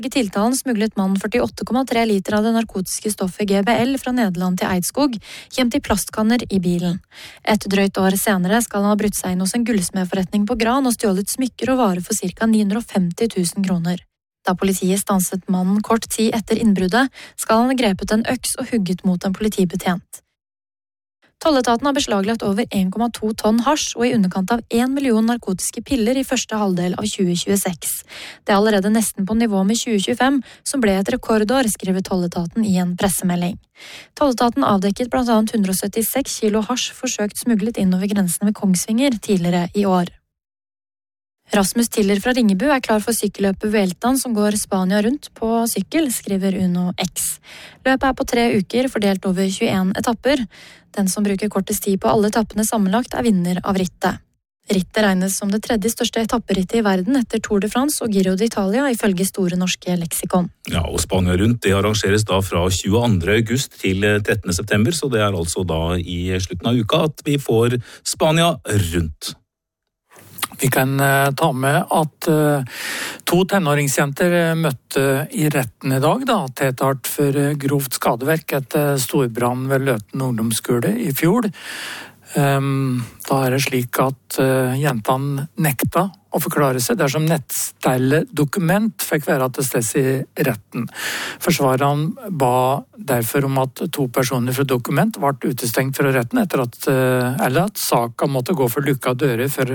I tiltalen smuglet mannen 48,3 liter av det narkotiske stoffet GBL fra Nederland til Eidskog, gjemt i plastkanner i bilen. Et drøyt år senere skal han ha brutt seg inn hos en gullsmedforretning på Gran og stjålet smykker og varer for ca. 950 000 kroner. Da politiet stanset mannen kort tid etter innbruddet, skal han ha grepet en øks og hugget mot en politibetjent. Tolletaten har beslaglagt over 1,2 tonn hasj og i underkant av 1 million narkotiske piller i første halvdel av 2026. Det er allerede nesten på nivå med 2025, som ble et rekordår, skriver tolletaten i en pressemelding. Tolletaten avdekket blant annet 176 kilo hasj forsøkt smuglet inn over grensen ved Kongsvinger tidligere i år. Rasmus Tiller fra Ringebu er klar for sykkelløpet Vueltaen som går Spania rundt på sykkel, skriver Uno X. Løpet er på 3 uker, fordelt over 21 etapper. Den som bruker kortest tid på alle etappene sammenlagt er vinner av rittet. Rittet regnes som det 3. største etapperittet i verden etter Tour de France og Giro d'Italia, ifølge Store norske leksikon. Ja, og Spania rundt, det arrangeres da fra 22. august til 13. september, så det er altså da i slutten av uka at vi får Spania rundt. Vi kan ta med at 2 tenåringsjenter møtte i retten i dag tiltalt for grovt skadeverk etter storbrann ved Løten ungdomsskole i fjor. Da er det slik at jentene nekta å forklare seg dersom nettsteile dokument fikk være til stede i retten. Forsvareren ba derfor om at 2 personer fra dokument ble utestengt fra retten etter at saka måtte gå for lukka dører for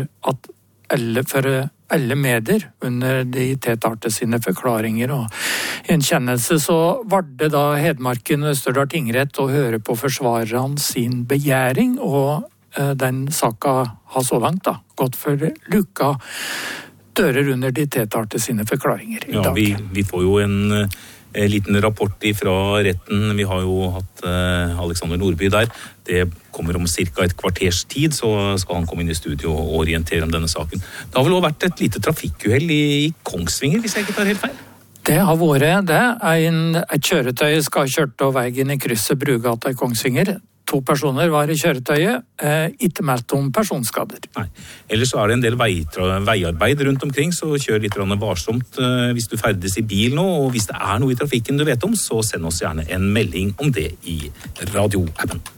alle medier under de tiltalte sine forklaringer. Og i en kjennelse så var det da Hedmarken Østerdal tingrett å høre på forsvareren sin begjæring, og den saka har så langt gått for lukka dører under de tiltalte sine forklaringer i dag. Ja, vi får jo en liten rapport fra retten. Vi har jo hatt Alexander Nordby der. Det kommer om cirka et kvarters tid, så skal han komme inn i studio og orientere om denne saken. Det har vel også vært et lite trafikkuhell i Kongsvinger, hvis jeg ikke tar helt feil? Det har vært det. Et kjøretøy skal ha kjørt av veien i krysset Brugata i Kongsvinger. 2 personer var i kjøretøyet, ikke meldt om personskader. Nei. Ellers så er det en del veiarbeid rundt omkring, så kjør litt varsomt hvis du ferdes i bil nå, og hvis det er noe i trafikken du vet om, så send oss gjerne en melding om det i radioappen.